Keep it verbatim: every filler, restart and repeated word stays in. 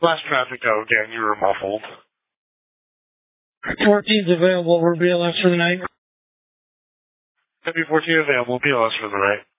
Last traffic out again, you were muffled. fourteen's available for B L S for the night. W fourteen available, B L S for the night.